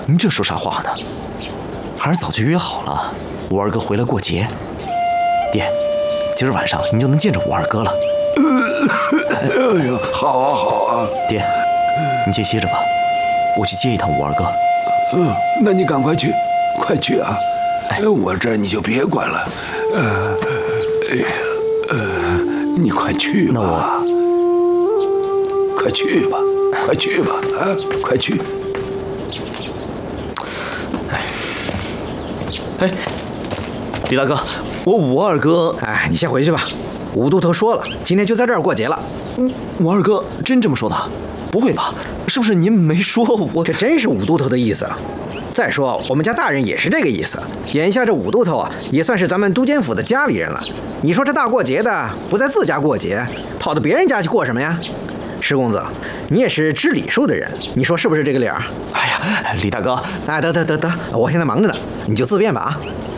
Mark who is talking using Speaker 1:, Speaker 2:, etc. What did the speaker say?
Speaker 1: 您这说啥话呢？还是早就约好了，我二哥回来过节。爹，今儿晚上您就能见着我二哥了。
Speaker 2: 哎呦，好啊好啊。
Speaker 1: 爹，你先歇着吧，我去接一趟我二哥。
Speaker 2: 那你赶快去，快去啊！我这儿你就别管了。你快去吧。
Speaker 1: 那我
Speaker 2: 快去吧，快去吧，啊，快去！
Speaker 1: 哎，李大哥，我二哥，
Speaker 3: 哎，你先回去吧。武都头说了，今天就在这儿过节了。
Speaker 1: 我二哥真这么说的？不会吧？是不是您没说我？
Speaker 3: 这真是武都头的意思。再说，我们家大人也是这个意思。眼下这武都头啊，也算是咱们都监府的家里人了。你说这大过节的，不在自家过节，跑到别人家去过什么呀？石公子，你也是知礼数的人，你说是不是这个理儿？
Speaker 1: 哎呀，李大哥，
Speaker 3: 哎，得，我现在忙着呢，你就自便吧啊。